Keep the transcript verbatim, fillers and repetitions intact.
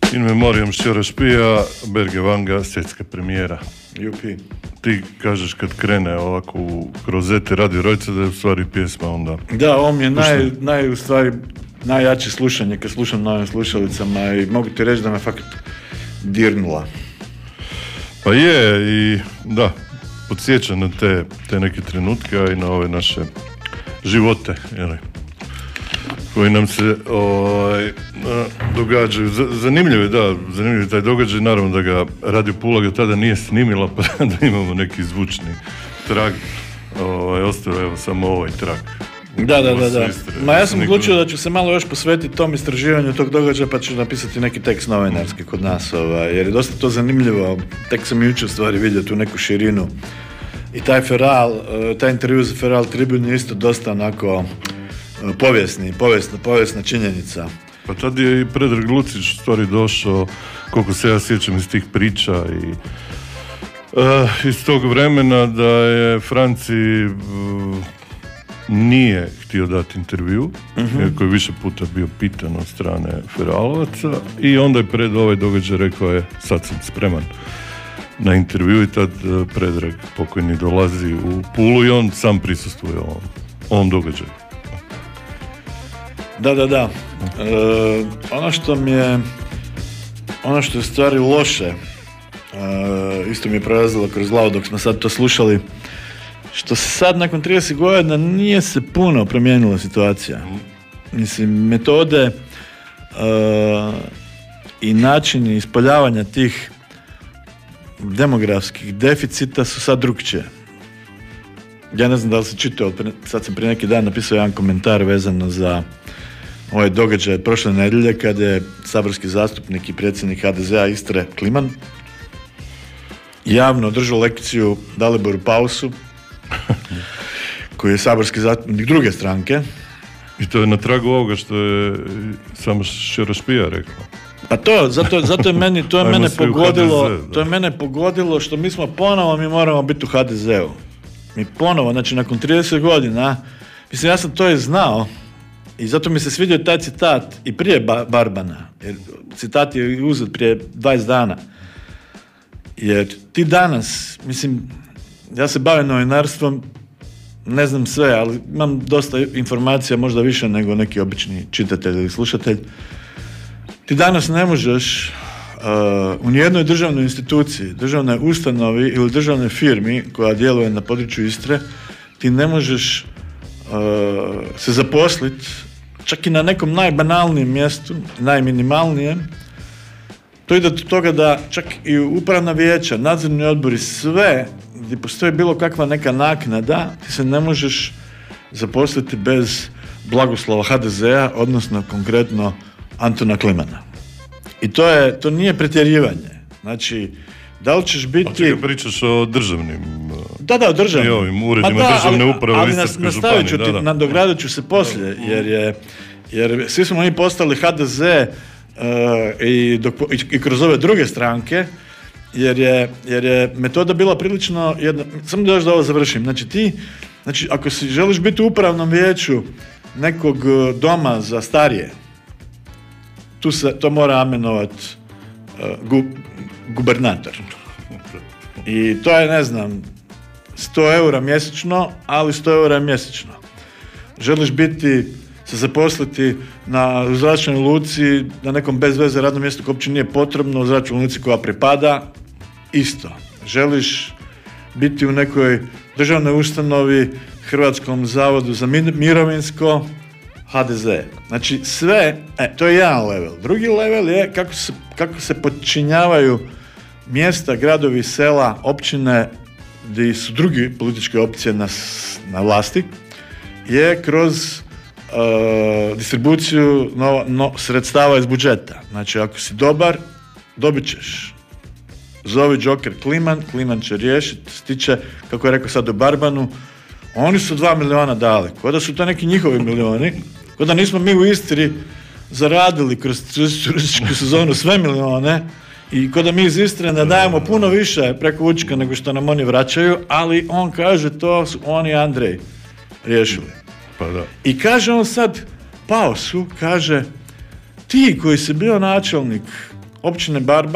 In memoriam Šerošpija, Berge Vanga, svjetska premijera. Jupi. Ti kažeš kad krene ovako u krozete Radio Rojca da je u stvari pjesma onda... Da, ovo mi je naj, naj, u stvari, najjače slušanje kad slušam na ovim slušalicama i mogu ti reći da me fakat dirnula. Pa je, i da, podsjeća na te, te neke trenutke, a i na ove naše živote, jeli, koji nam se ovaj, događaju. Zanimljiv je, da, zanimljiv je taj događaj, naravno da ga Radio Pula ga tada nije snimila, pa da imamo neki zvučni trag. Ovaj, ostao evo samo ovaj trag. Da, da, da, da. Ma ja sam odlučio da ću se malo još posvetiti tom istraživanju tog događaja, pa ću napisati neki tekst novinarski kod nas, ovaj, jer je dosta to zanimljivo. Tek sam jučer stvari vidio tu neku širinu. I taj Feral, taj intervju za Feral Tribune je isto dosta onako povijesni, povijesna, povijesna činjenica. Pa tad je i Predrag Lucić u stvari došao, koliko se ja sjećam iz tih priča i uh, iz tog vremena da je Franci uh, nije htio dati intervju, uh-huh. iako je više puta bio pitan od strane Feralovaca, i onda je pred ovaj događaj rekao je sad sam spreman na intervju, i tad uh, Predrag pokojni dolazi u Pulu i on sam prisustvuje ovom, ovom događaju. Da, da, da. E, ono što mi je ono što je stvari loše, e, isto mi je prolazilo kroz glavu dok smo sad to slušali, što se sad nakon trideset godina nije se puno promijenila situacija. Mislim, metode e, i načini ispoljavanja tih demografskih deficita su sad drukčije. Ja ne znam da li se čitao, sad sam prije neki dan napisao jedan komentar vezano za ovaj događaj prošle nedjelje kad je saborski zastupnik i predsjednik ha de zea Istre Kliman javno održao lekciju Daliboru Pausu koji je saborski zastupnik druge stranke. I to je na tragu ovoga što je samo Šerošpija rekla. Pa to, zato, zato je meni, to je mene pogodilo, ha de ze, to je mene pogodilo što mi smo ponovo, mi moramo biti u ha de zeu. Mi ponovo, znači nakon trideset godina, mislim ja sam to i znao i zato mi se svidio taj citat i prije Barbana, jer citat je uzet prije dvadeset dana. Jer ti danas, mislim, ja se bavim novinarstvom, ne znam sve, ali imam dosta informacija, možda više nego neki obični čitatelj ili slušatelj. Ti danas ne možeš uh, u nijednoj državnoj instituciji, državnoj ustanovi ili državnoj firmi koja djeluje na području Istre, ti ne možeš uh, se zaposliti čak i na nekom najbanalnijem mjestu, najminimalnijem. To ide do toga da čak i upravna vijeća, nadzorni odbori, sve gdje postoji bilo kakva neka naknada, ti se ne možeš zaposliti bez blagoslova ha de zea, odnosno konkretno Antona Klimana. I to je, to nije pretjerivanje. Znači, da li ćeš biti... A čekaj, pričaš o državnim... Da, da, o državnim. I ovim uredima da, državne ali, uprave u Istarskoj županiji. Ali nastavit ću ti, nadogradit ću se poslije, jer je, jer svi smo mi postali ha de ze uh, i, dok, i, i kroz ove druge stranke, jer je, jer je metoda bila prilično jedna... Samo da još da ovo završim. Znači, ti, znači, ako si želiš biti u upravnom vijeću nekog doma za starije, tu se, to mora amenovat uh, gu, gubernator. I to je, ne znam, sto eura mjesečno, ali sto eura mjesečno. Želiš biti, se zaposliti na zračnoj luci, na nekom bez veze radnom mjestu koje uopće nije potrebno, u zračnoj luci koja pripada, isto. Želiš biti u nekoj državnoj ustanovi, Hrvatskom zavodu za mirovinsko, ha de ze. Znači sve, e, to je jedan level. Drugi level je kako se, kako se podčinjavaju mjesta, gradovi, sela, općine gdje su drugi političke opcije na, na vlasti, je kroz uh, distribuciju no, no, sredstava iz budžeta. Znači ako si dobar, dobit ćeš. Zovi Joker Kliman, Kliman će riješiti, stiče, kako je rekao sad u Barbanu, oni su dva miliona dali, kao da su to neki njihovi milioni, kao da nismo mi u Istri zaradili kroz turističku sezonu sve milione i kao da mi iz Istre ne dajemo puno više preko Učka nego što nam oni vraćaju, ali on kaže to su oni Andrej riješili. Pa da. I kaže on sad Pausu, kaže ti koji si bio načelnik općine Barba